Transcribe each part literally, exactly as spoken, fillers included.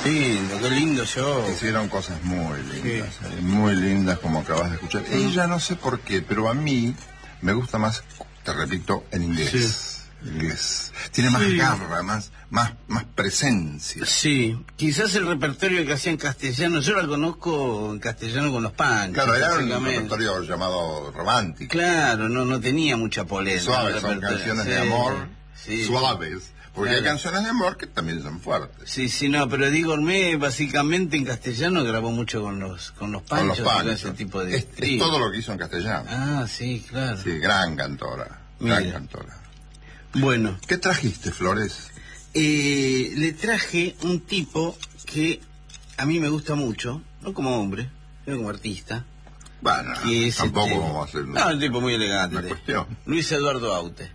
lindo, qué lindo show. Hicieron cosas muy lindas, Sí. eh, muy lindas, como acabas de escuchar. Ella no sé por qué, pero a mí me gusta más, te repito, en inglés. Sí. Inglés. Tiene más Sí. garra, más, más, más presencia. Sí, quizás el repertorio que hacía en castellano, yo la conozco en castellano con los Panchos. Claro, era un básicamente. repertorio llamado romántico. Claro, no, no tenía mucha polenta. Suaves, el son repertorio. canciones Sí, de amor sí. suaves. Porque Claro. hay canciones de amor que también son fuertes. Sí, sí, no, pero Diego Ormé básicamente en castellano grabó mucho con los con los Con los Panchos, y con Panchos. ese tipo de Es, es trío. todo lo que hizo en castellano. Ah, sí, claro. Sí, gran cantora. Gran Mira. cantora. Bueno, ¿Qué trajiste, Flores? eh, le traje un tipo que a mí me gusta mucho, no como hombre, sino como artista. Bueno, Que es tampoco este- vamos a hacer No, un tipo muy elegante. una cuestión. Luis Eduardo Aute.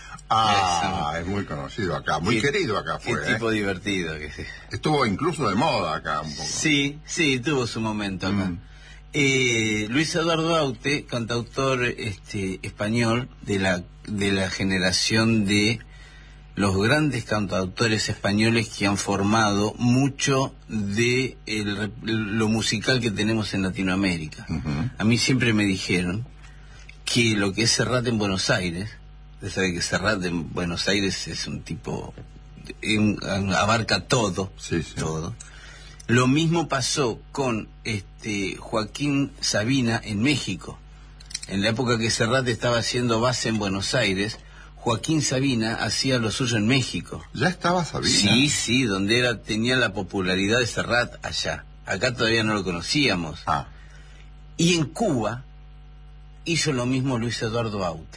Ah, es muy conocido acá, muy Qué- querido acá Qué fue. tipo ¿eh? divertido que sí. Estuvo incluso de moda acá un poco. Sí, sí, tuvo su momento acá. Mm. Eh, Luis Eduardo Aute, cantautor este, español de la, de la generación de los grandes cantautores españoles que han formado mucho de el rep- lo musical que tenemos en Latinoamérica. Ujú. A mí siempre me dijeron que lo que es Serrat en Buenos Aires, usted sabe que Serrat en Buenos Aires es un tipo, un- abarca todo, Sí, sí. todo. Lo mismo pasó con este Joaquín Sabina en México. En la época que Serrat estaba haciendo base en Buenos Aires, Joaquín Sabina hacía lo suyo en México. Ya estaba Sabina. Sí, sí, donde era tenía la popularidad de Serrat allá. Acá todavía no lo conocíamos. Ah, Y en Cuba hizo lo mismo Luis Eduardo Aute.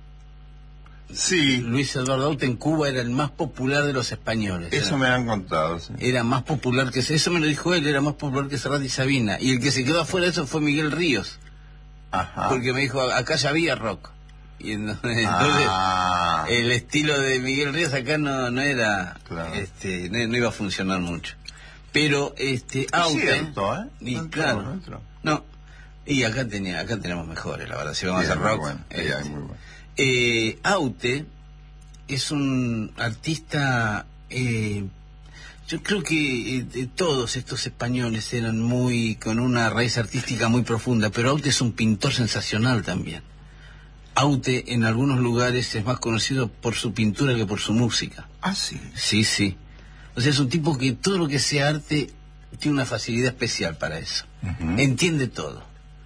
sí, Luis Eduardo Aute en Cuba era el más popular de los españoles. eso era, me han contado. Sí. era más popular que... Eso me lo dijo él, era más popular que Serrat y Sabina. Y el que se quedó afuera de eso fue Miguel Ríos. Ajá. Porque me dijo, acá ya había rock. Y entonces, Ah. el estilo de Miguel Ríos acá no, no era... Claro. este no, no iba a funcionar mucho. Pero este Aute... cierto, ¿eh? Y No entró, claro, no entró. no. Y acá tenía acá tenemos mejores, la verdad. Si vamos Sí, a hacer muy rock... bueno, sí, este, hay muy bueno. Eh, Aute es un artista, eh, yo creo que eh, de todos estos españoles eran muy, con una raíz artística muy profunda, pero Aute es un pintor sensacional también. Aute en algunos lugares es más conocido por su pintura que por su música. Ah, sí. Sí, sí. O sea, es un tipo que todo lo que sea arte tiene una facilidad especial para eso. Ujú. Entiende todo.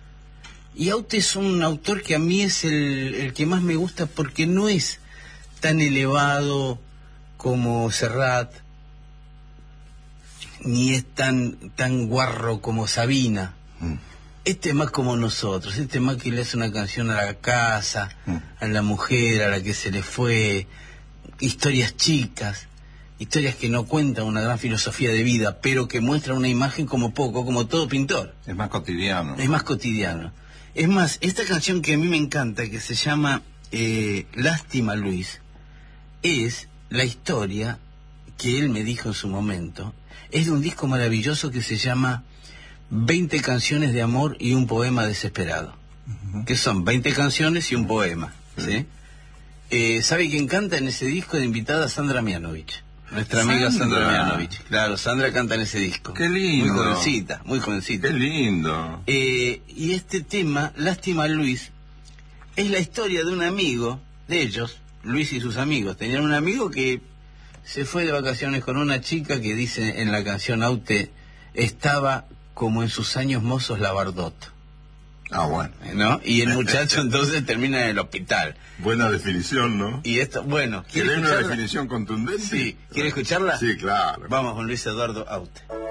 Y Aute es un autor que a mí es el, el que más me gusta porque no es tan elevado como Serrat, ni es tan, tan guarro como Sabina. Mm. Este es más como nosotros, este es más que le hace una canción a la casa, Mm. a la mujer, a la que se le fue, historias chicas, historias que no cuentan una gran filosofía de vida, pero que muestran una imagen como poco, como todo pintor. Es más cotidiano. Es más cotidiano. Es más, esta canción que a mí me encanta, que se llama eh, Lástima Luis, es la historia que él me dijo en su momento. Es de un disco maravilloso que se llama veinte canciones de amor y un poema desesperado. Ujú. Que son veinte canciones y un poema. Sí. ¿Sí? Eh, ¿Sabe quién canta en ese disco de invitada? Sandra Mianovich. Nuestra amiga Sandra Sandra. Mianovich. Claro, Sandra canta en ese disco. Qué lindo. Muy jovencita, muy jovencita. Qué lindo. Eh, y este tema, Lástima Luis, es la historia de un amigo de ellos, Luis y sus amigos. Tenían un amigo que se fue de vacaciones con una chica que dice en la canción Aute, estaba como en sus años mozos Labardot, Ah, bueno. ¿no? Y el muchacho entonces termina en el hospital. Buena definición, ¿no? Y esto, bueno, ¿quiere ¿Querés una escucharla? definición contundente? Sí, ¿quiere escucharla? Sí, claro. Vamos con Luis Eduardo Aute.